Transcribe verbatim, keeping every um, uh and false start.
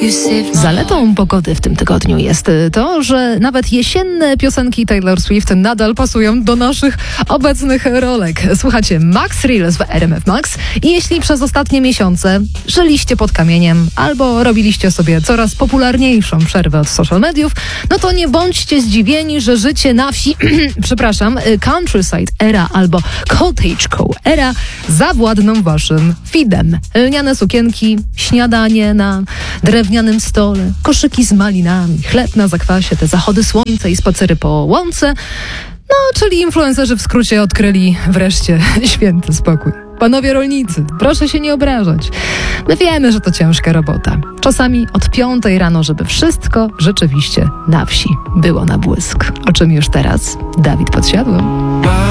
Zaletą pogody w tym tygodniu jest to, że nawet jesienne piosenki Taylor Swift nadal pasują do naszych obecnych rolek. Słuchacie Max Reels w R M F Max i jeśli przez ostatnie miesiące żyliście pod kamieniem albo robiliście sobie coraz popularniejszą przerwę od social mediów, no to nie bądźcie zdziwieni, że życie na wsi, przepraszam, countryside era albo cottagecore era zawładną waszym feedem. Lniane sukienki, śniadanie na drewnianym stole, koszyki z malinami, chleb na zakwasie, te zachody słońca i spacery po łące. No, czyli influencerzy w skrócie odkryli wreszcie święty spokój. Panowie rolnicy, proszę się nie obrażać. My wiemy, że to ciężka robota. Czasami od piątej rano, żeby wszystko rzeczywiście na wsi było na błysk. O czym już teraz Dawid Podsiadło.